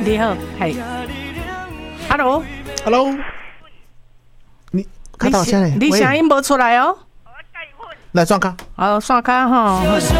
你好，嘿 ，Hello， 你看到现在你声音无出来哦， 来转卡， 好，刷卡哈。